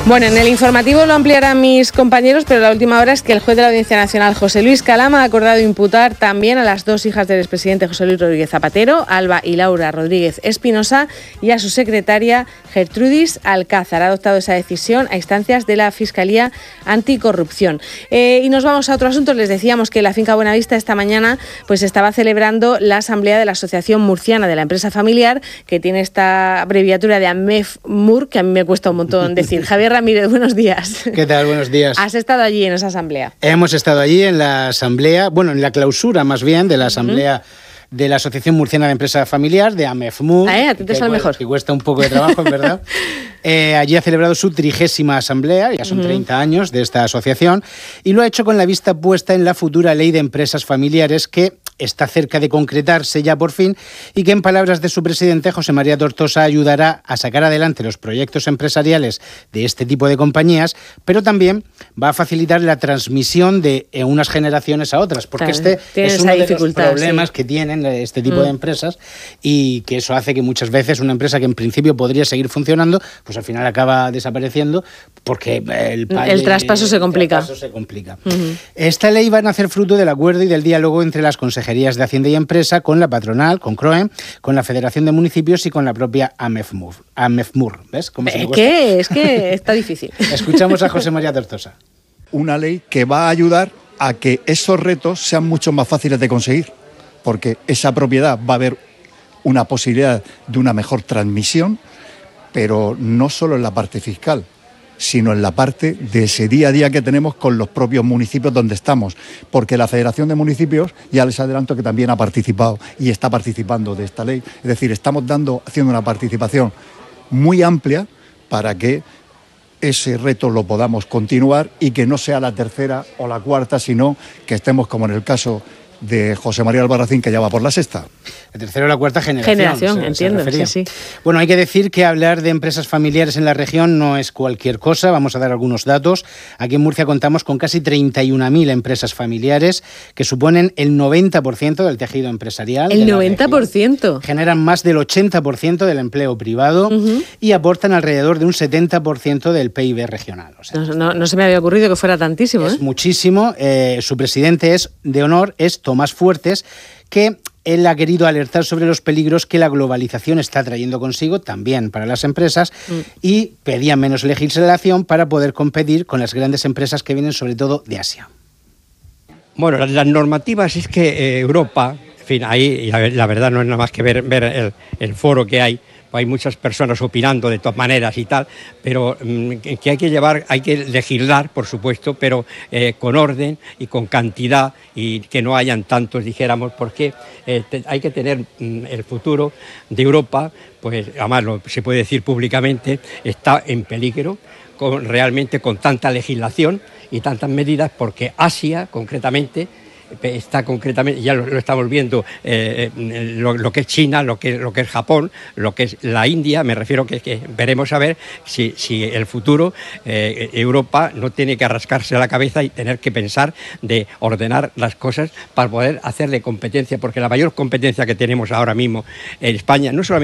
Bueno, en el informativo lo ampliarán mis compañeros, pero la última hora es que el juez de la Audiencia Nacional, José Luis Calama, ha acordado imputar también a las dos hijas del expresidente José Luis Rodríguez Zapatero, Alba y Laura Rodríguez Espinosa, y a su secretaria Gertrudis Alcázar. Ha adoptado esa decisión a instancias de la Fiscalía Anticorrupción. Y nos vamos a otro asunto. Les decíamos que la finca Buenavista esta mañana pues estaba celebrando la asamblea de la Asociación Murciana de la Empresa Familiar, que tiene esta abreviatura de AMEFMUR, que a mí me cuesta un montón decir. Javier Ramírez, buenos días. ¿Qué tal? Buenos días. ¿Has estado allí en esa asamblea? Hemos estado allí en la asamblea, bueno, en la clausura más bien de la asamblea de la Asociación Murciana de Empresa Familiar, de AMEFMUR. A ti te sale mejor. Que cuesta un poco de trabajo, es verdad. Allí ha celebrado su 30ª asamblea, ya son 30 años de esta asociación, y lo ha hecho con la vista puesta en la futura ley de empresas familiares que está cerca de concretarse ya por fin y que, en palabras de su presidente, José María Tortosa, ayudará a sacar adelante los proyectos empresariales de este tipo de compañías, pero también va a facilitar la transmisión de unas generaciones a otras, porque claro, es uno de los problemas que tienen este tipo de empresas, y que eso hace que muchas veces una empresa que en principio podría seguir funcionando, pues al final acaba desapareciendo porque el traspaso se complica. Esta ley va a nacer fruto del acuerdo y del diálogo entre las consejerías de Hacienda y Empresa, con la patronal, con CROE, con la Federación de Municipios y con la propia AMEFMUR. ¿Ves cómo se me cuesta? Es que está difícil. Escuchamos a José María Tortosa. Una ley que va a ayudar a que esos retos sean mucho más fáciles de conseguir, porque esa propiedad va a haber una posibilidad de una mejor transmisión, pero no solo en la parte fiscal, sino en la parte de ese día a día que tenemos con los propios municipios donde estamos, porque la Federación de Municipios, ya les adelanto que también ha participado y está participando de esta ley, es decir, estamos haciendo una participación muy amplia para que ese reto lo podamos continuar y que no sea la tercera o la cuarta, sino que estemos como en el caso de José María Albarracín, que ya va por la sexta. La tercera o la cuarta generación. Entiendo, sí. Bueno, hay que decir que hablar de empresas familiares en la región no es cualquier cosa. Vamos a dar algunos datos. Aquí en Murcia contamos con casi 31.000 empresas familiares, que suponen el 90% del tejido empresarial. ¿El 90%? Generan más del 80% del empleo privado y aportan alrededor de un 70% del PIB regional. O sea, no se me había ocurrido que fuera tantísimo. Es muchísimo. Su presidente de honor es Tomás Fuertes, que él ha querido alertar sobre los peligros que la globalización está trayendo consigo también para las empresas y pedía menos legislación para poder competir con las grandes empresas que vienen sobre todo de Asia. Bueno, las normativas es que Europa, en fin, ahí la verdad no es nada más que ver el foro que hay. Hay muchas personas opinando de todas maneras y tal, pero que hay que legislar, por supuesto, pero con orden y con cantidad, y que no hayan tantos, dijéramos, porque hay que tener el futuro de Europa, pues además se puede decir públicamente, está en peligro realmente con tanta legislación y tantas medidas, porque Asia concretamente está concretamente, ya lo estamos viendo, lo que es China, lo que es Japón, lo que es la India. Me refiero que veremos a ver si el futuro Europa no tiene que rascarse la cabeza y tener que pensar de ordenar las cosas para poder hacerle competencia, porque la mayor competencia que tenemos ahora mismo en España no solamente